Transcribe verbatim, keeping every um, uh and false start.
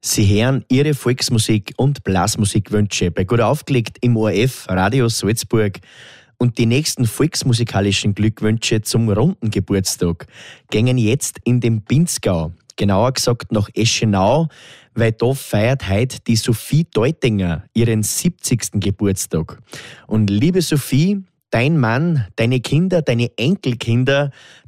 Sie hören Ihre Volksmusik und Blasmusikwünsche bei Gut aufgelegt im O R F Radio Salzburg. Und die nächsten volksmusikalischen Glückwünsche zum runden Geburtstag gingen jetzt in den Pinzgau, genauer gesagt nach Eschenau, weil da feiert heute die Sophie Deutinger ihren siebzigsten Geburtstag. Und liebe Sophie, dein Mann, deine Kinder, deine Enkelkinder,